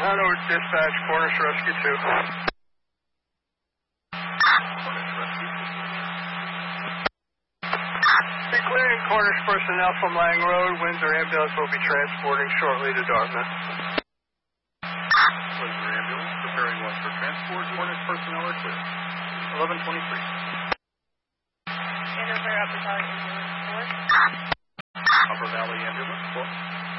Hanover Dispatch, Cornish Rescue 2. Cornish Rescue. Declaring Cornish personnel from Lang Road. Windsor ambulance will be transporting shortly to Dartmouth. Windsor ambulance preparing one for transport. Cornish personnel are clear. 1123. Hanover Upper Valley Ambulance 4. Upper Valley Ambulance 4.